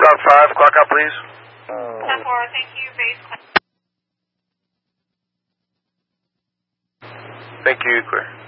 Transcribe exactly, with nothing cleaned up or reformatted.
Route five, clock out, please. ten four, thank you, base clear. Thank you, clear.